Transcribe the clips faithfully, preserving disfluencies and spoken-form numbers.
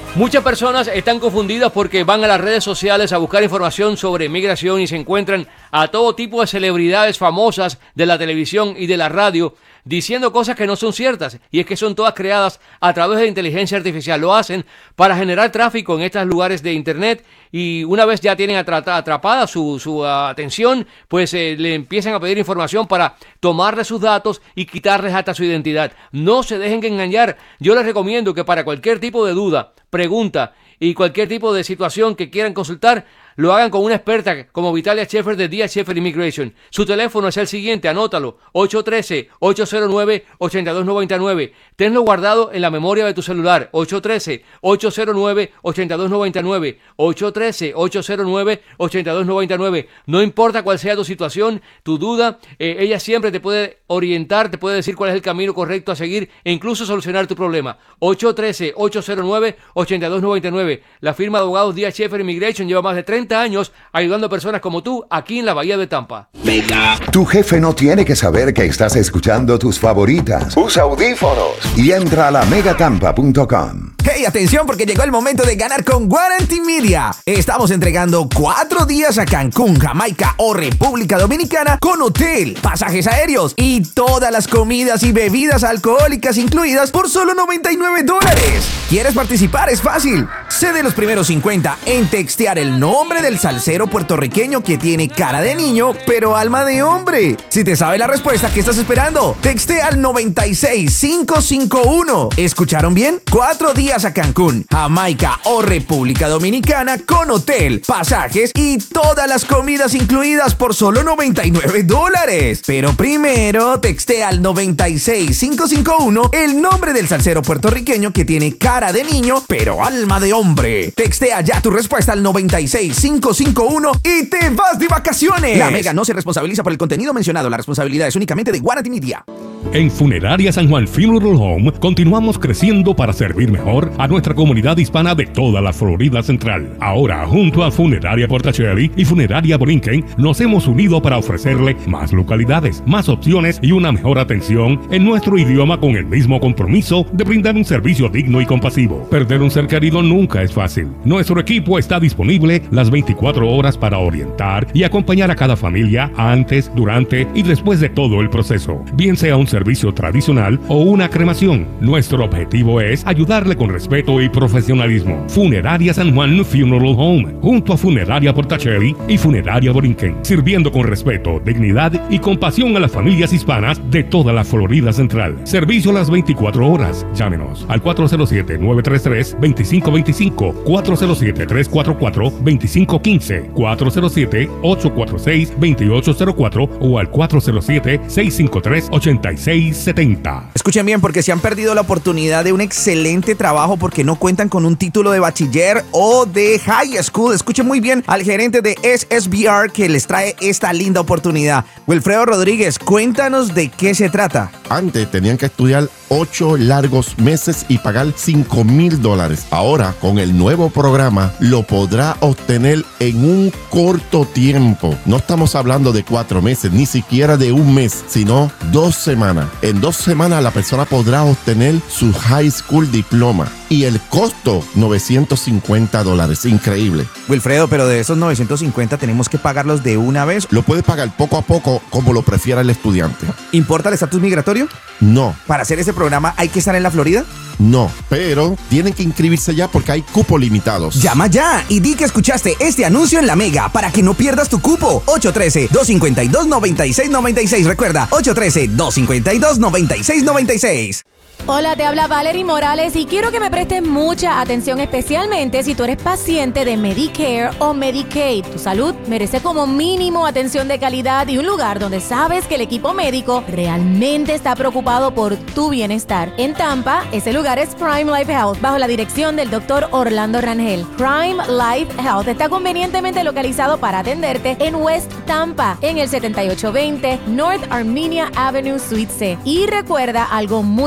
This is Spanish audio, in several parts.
Muchas personas están confundidas porque van a las redes sociales a buscar información sobre migración y se encuentran a todo tipo de celebridades famosas de la televisión y de la radio diciendo cosas que no son ciertas, y es que son todas creadas a través de inteligencia artificial. Lo hacen para generar tráfico en estos lugares de internet, y una vez ya tienen atrapada su, su uh, atención, pues eh, le empiezan a pedir información para tomarle sus datos y quitarles hasta su identidad. No se dejen engañar. Yo les recomiendo que para cualquier tipo de duda, pregunta y cualquier tipo de situación que quieran consultar, lo hagan con una experta como Vitalia Sheffer de D H Sheffer Immigration. Su teléfono es el siguiente, anótalo, ocho uno tres, ocho cero nueve, ocho dos nueve nueve. Tenlo guardado en la memoria de tu celular, ocho uno tres, ocho cero nueve, ocho dos nueve nueve, ocho uno tres, ocho cero nueve, ocho dos nueve nueve. No importa cuál sea tu situación, tu duda, eh, ella siempre te puede orientar, te puede decir cuál es el camino correcto a seguir e incluso solucionar tu problema. ocho uno tres, ocho cero nueve, ocho dos nueve nueve. La firma de abogados D H Sheffer Immigration lleva más de treinta años ayudando a personas como tú aquí en la Bahía de Tampa. Mega. Tu jefe no tiene que saber que estás escuchando tus favoritas. Usa audífonos y entra a la mega tampa punto com. ¡Hey, atención! Porque llegó el momento de ganar con Guarantee Media. Estamos entregando cuatro días a Cancún, Jamaica o República Dominicana con hotel, pasajes aéreos y todas las comidas y bebidas alcohólicas incluidas por solo noventa y nueve dólares. ¿Quieres participar? Es fácil. Sé de los primeros cincuenta en textear el nombre del salsero puertorriqueño que tiene cara de niño, pero alma de hombre. Si te sabe la respuesta, ¿qué estás esperando? Textea al noventa y seis cinco cinco uno. ¿Escucharon bien? Cuatro días a Cancún, Jamaica o República Dominicana con hotel, pasajes y todas las comidas incluidas por solo noventa y nueve dólares. Pero primero, textea al noventa y seis cinco cinco uno el nombre del salsero puertorriqueño que tiene cara de niño, pero alma de hombre. Textea ya tu respuesta al noventa y seis cinco cinco uno y te vas de vacaciones. La Mega no se responsabiliza por el contenido mencionado. La responsabilidad es únicamente de Guarantee Media. En Funeraria San Juan Funeral Home continuamos creciendo para servir mejor a nuestra comunidad hispana de toda la Florida Central. Ahora, junto a Funeraria Portacelli y Funeraria Borinquen, nos hemos unido para ofrecerle más localidades, más opciones y una mejor atención en nuestro idioma, con el mismo compromiso de brindar un servicio digno y compasivo. Perder un ser querido nunca es fácil. Nuestro equipo está disponible las veinticuatro horas para orientar y acompañar a cada familia antes, durante y después de todo el proceso, bien sea un servicio tradicional o una cremación. Nuestro objetivo es ayudarle con respeto y profesionalismo. Funeraria San Juan Funeral Home, junto a Funeraria Portacelli y Funeraria Borinquen, sirviendo con respeto, dignidad y compasión a las familias hispanas de toda la Florida Central. Servicio a las veinticuatro horas. Llámenos al cuatro cero siete, nueve tres tres, dos cinco dos cinco, cuatro cero siete, tres cuatro cuatro, dos cinco uno cinco, cuatro cero siete, ocho cuatro seis, dos ocho cero cuatro o al cuatro cero siete, seis cinco tres, ocho seis siete cero. Escuchen bien, porque se han perdido la oportunidad de un excelente trabajo porque no cuentan con un título de bachiller o de high school. Escuchen muy bien al gerente de S S B R que les trae esta linda oportunidad. Wilfredo Rodríguez, cuéntanos de qué se trata. Antes tenían que estudiar ocho largos meses y pagar cinco mil dólares. Ahora, con el nuevo programa, lo podrá obtener en un corto tiempo. No estamos hablando de cuatro meses, ni siquiera de un mes, sino dos semanas. En dos semanas la persona podrá obtener su high school diploma. Y el costo, novecientos cincuenta dólares. Increíble. Wilfredo, pero de esos novecientos cincuenta tenemos que pagarlos de una vez. Lo puede pagar poco a poco, como lo prefiera el estudiante. ¿Importa el estatus migratorio? No. ¿Para hacer este programa hay que estar en la Florida? No, pero tienen que inscribirse ya porque hay cupos limitados. Llama ya y di que escuchaste este anuncio en La Mega para que no pierdas tu cupo. ocho uno tres, dos cinco dos, nueve seis nueve seis. Recuerda, ocho uno tres, dos cinco dos, nueve seis nueve seis. Hola, te habla Valerie Morales y quiero que me prestes mucha atención, especialmente si tú eres paciente de Medicare o Medicaid. Tu salud merece como mínimo atención de calidad y un lugar donde sabes que el equipo médico realmente está preocupado por tu bienestar. En Tampa, ese lugar es Prime Life Health, bajo la dirección del doctor Orlando Rangel. Prime Life Health está convenientemente localizado para atenderte en West Tampa, en el setenta y ocho veinte North Armenia Avenue Suite C. Y recuerda algo muy importante.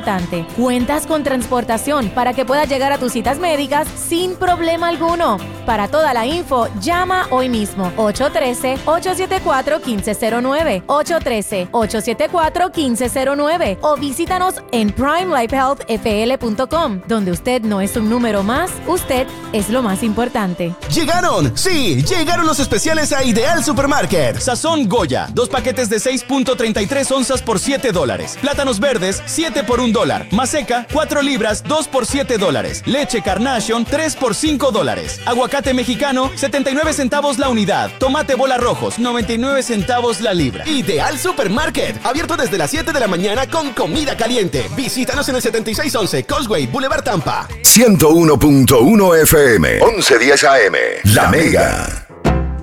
importante, cuentas con transportación para que puedas llegar a tus citas médicas sin problema alguno. Para toda la info, llama hoy mismo ocho uno tres, ocho siete cuatro, uno cinco cero nueve, ocho uno tres, ocho siete cuatro, uno cinco cero nueve o visítanos en prime life health f l punto com, donde usted no es un número más, usted es lo más importante. ¡Llegaron! ¡Sí! ¡Llegaron los especiales a Ideal Supermarket! Sazón Goya, dos paquetes de seis punto treinta y tres onzas por siete dólares. Plátanos verdes, siete por un dólar. Maseca, cuatro libras, dos por siete dólares. Leche Carnation, tres por cinco dólares. Aguacate mexicano, setenta y nueve centavos la unidad. Tomate bola rojos, noventa y nueve centavos la libra. Ideal Supermarket, abierto desde las siete de la mañana con comida caliente. Visítanos en el setenta y seis once Causeway Boulevard Tampa. ciento uno punto uno F M, once diez A M, La Mega.